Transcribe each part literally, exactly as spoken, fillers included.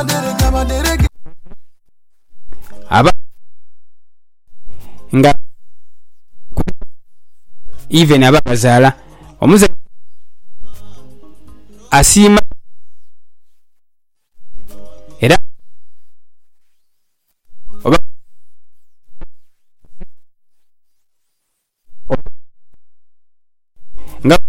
aba nga even aba bazaala omuze asiima era oba nga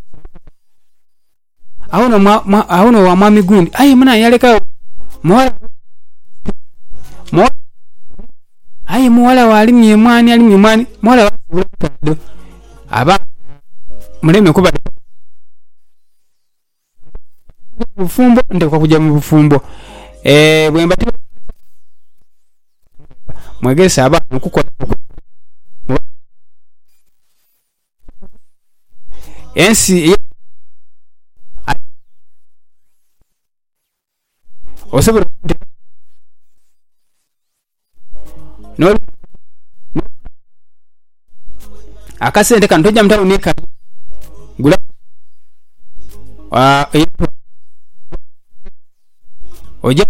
awono mwa awono wa mwami gundi ayi muna yaleka mwala mwala ayi mwala wali myemwani ali myemwani mwala wali aba muleme kuba bufumbo ndekwa kujja mu bufumbo eh bwemba mwegesa aba okukola ensi osabura no akasente kan tojja mtawo nika gula ah oja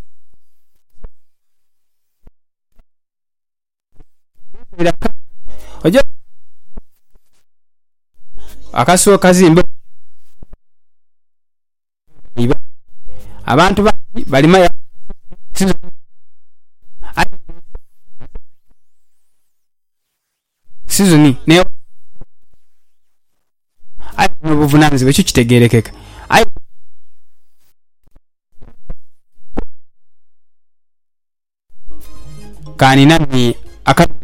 oja akaso kazimbe iba abantu bali balima ya sizoni ne ay no buvunanzi becho kitegerekeka ay kani nani aka